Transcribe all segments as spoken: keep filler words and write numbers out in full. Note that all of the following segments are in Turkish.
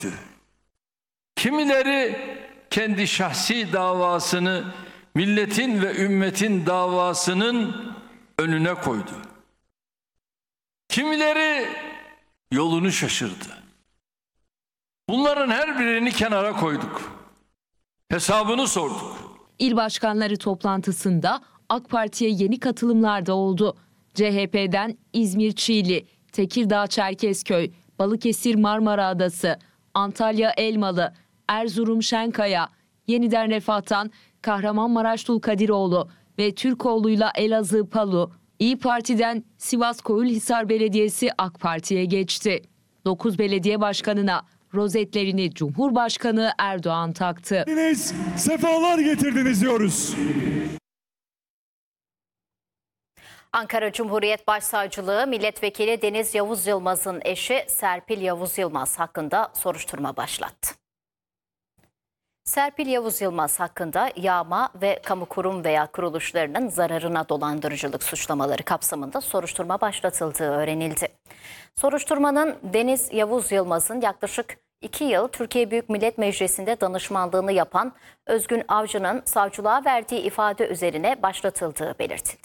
Kimileri kendi şahsi davasını milletin ve ümmetin davasının önüne koydu. Kimileri yolunu şaşırdı. Bunların her birini kenara koyduk. Hesabını sorduk. İl başkanları toplantısında AK Parti'ye yeni katılımlar da oldu. C H P'den İzmir Çiğli, Tekirdağ Çerkezköy, Balıkesir Marmara Adası, Antalya Elmalı, Erzurum Şenkaya, Yeniden Refah'tan Kahramanmaraş Dulkadiroğlu ve Türkoğlu'yla Elazığ Palu, İyi Parti'den Sivas Koyulhisar Belediyesi AK Parti'ye geçti. dokuz belediye başkanına rozetlerini Cumhurbaşkanı Erdoğan taktı. Sefalar getirdiniz diyoruz. Ankara Cumhuriyet Başsavcılığı Milletvekili Deniz Yavuz Yılmaz'ın eşi Serpil Yavuz Yılmaz hakkında soruşturma başlattı. Serpil Yavuz Yılmaz hakkında yağma ve kamu kurum veya kuruluşlarının zararına dolandırıcılık suçlamaları kapsamında soruşturma başlatıldığı öğrenildi. Soruşturmanın Deniz Yavuz Yılmaz'ın yaklaşık iki yıl Türkiye Büyük Millet Meclisi'nde danışmanlığını yapan Özgün Avcı'nın savcılığa verdiği ifade üzerine başlatıldığı belirtildi.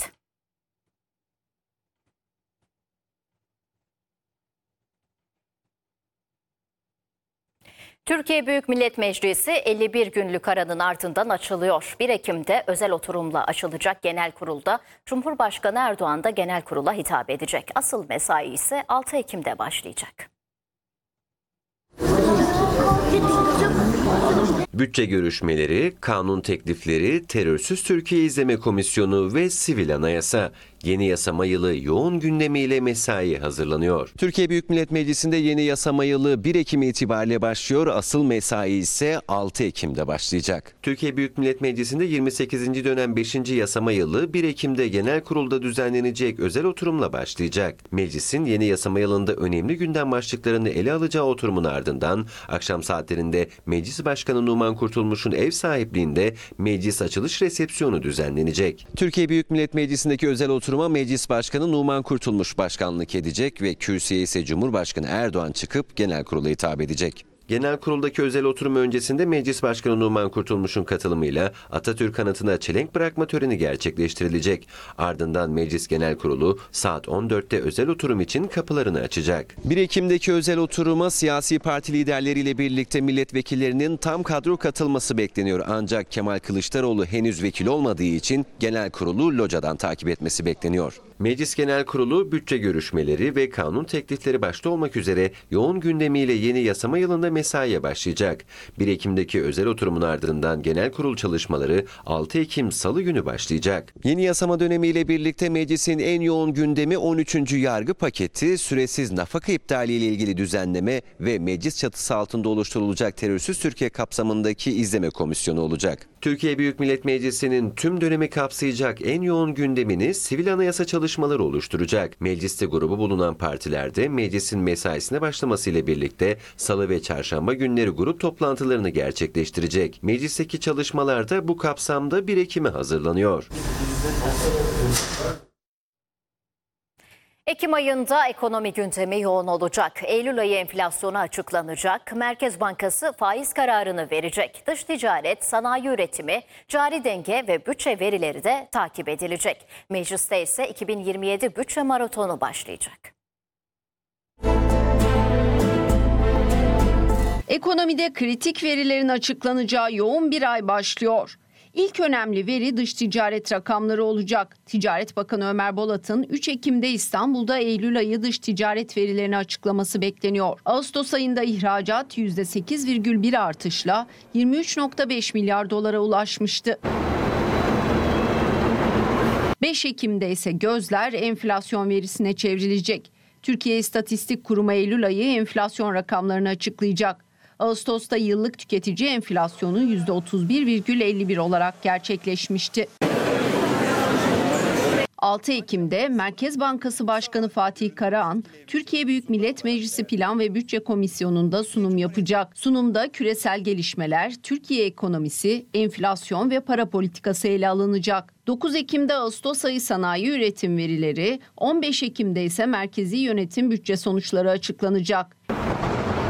Türkiye Büyük Millet Meclisi elli bir günlük aranın ardından açılıyor. bir Ekim'de özel oturumla açılacak genel kurulda Cumhurbaşkanı Erdoğan da genel kurula hitap edecek. Asıl mesai ise altı Ekim'de başlayacak. Bütçe görüşmeleri, kanun teklifleri, Terörsüz Türkiye İzleme Komisyonu ve Sivil Anayasa. Yeni yasama yılı yoğun gündemiyle mesai hazırlanıyor. Türkiye Büyük Millet Meclisi'nde yeni yasama yılı bir Ekim itibariyle başlıyor. Asıl mesai ise altı Ekim'de başlayacak. Türkiye Büyük Millet Meclisi'nde yirmi sekizinci dönem beşinci yasama yılı bir Ekim'de genel kurulda düzenlenecek özel oturumla başlayacak. Meclisin yeni yasama yılında önemli gündem başlıklarını ele alacağı oturumun ardından akşam saatlerinde Meclis Başkanı Numan Kurtulmuş'un ev sahipliğinde meclis açılış resepsiyonu düzenlenecek. Türkiye Büyük Millet Meclisi'ndeki özel oturuma Meclis Başkanı Numan Kurtulmuş başkanlık edecek ve kürsüye ise Cumhurbaşkanı Erdoğan çıkıp genel kurula hitap edecek. Genel kuruldaki özel oturum öncesinde Meclis Başkanı Numan Kurtulmuş'un katılımıyla Atatürk anıtına çelenk bırakma töreni gerçekleştirilecek. Ardından Meclis Genel Kurulu saat on dörtte özel oturum için kapılarını açacak. bir Ekim'deki özel oturuma siyasi parti liderleriyle birlikte milletvekillerinin tam kadro katılması bekleniyor. Ancak Kemal Kılıçdaroğlu henüz vekil olmadığı için Genel Kurulu locadan takip etmesi bekleniyor. Meclis Genel Kurulu bütçe görüşmeleri ve kanun teklifleri başta olmak üzere yoğun gündemiyle yeni yasama yılında mesaiye başlayacak. bir Ekim'deki özel oturumun ardından genel kurul çalışmaları altı Ekim Salı günü başlayacak. Yeni yasama dönemiyle birlikte meclisin en yoğun gündemi on üçüncü yargı paketi, süresiz nafaka iptali ile ilgili düzenleme ve meclis çatısı altında oluşturulacak Terörsüz Türkiye kapsamındaki izleme komisyonu olacak. Türkiye Büyük Millet Meclisi'nin tüm dönemi kapsayacak en yoğun gündemini sivil anayasa çalışmaları oluşturacak. Mecliste grubu bulunan partilerde meclisin mesaisine başlamasıyla birlikte Salı ve Çarşamba günleri grup toplantılarını gerçekleştirecek. Meclisteki çalışmalar da bu kapsamda bir Ekim'e hazırlanıyor. Ekim ayında ekonomi gündemi yoğun olacak. Eylül ayı enflasyonu açıklanacak. Merkez Bankası faiz kararını verecek. Dış ticaret, sanayi üretimi, cari denge ve bütçe verileri de takip edilecek. Mecliste ise iki bin yirmi yedi bütçe maratonu başlayacak. Ekonomide kritik verilerin açıklanacağı yoğun bir ay başlıyor. İlk önemli veri dış ticaret rakamları olacak. Ticaret Bakanı Ömer Bolat'ın üç Ekim'de İstanbul'da Eylül ayı dış ticaret verilerini açıklaması bekleniyor. Ağustos ayında ihracat yüzde sekiz virgül bir artışla yirmi üç virgül beş milyar dolara ulaşmıştı. beş Ekim'de ise gözler enflasyon verisine çevrilecek. Türkiye İstatistik Kurumu Eylül ayı enflasyon rakamlarını açıklayacak. Ağustos'ta yıllık tüketici enflasyonu yüzde otuz bir virgül elli bir olarak gerçekleşmişti. altı Ekim'de Merkez Bankası Başkanı Fatih Karahan, Türkiye Büyük Millet Meclisi Plan ve Bütçe Komisyonu'nda sunum yapacak. Sunumda küresel gelişmeler, Türkiye ekonomisi, enflasyon ve para politikası ele alınacak. dokuz Ekim'de Ağustos ayı sanayi üretim verileri, on beş Ekim'de ise merkezi yönetim bütçe sonuçları açıklanacak.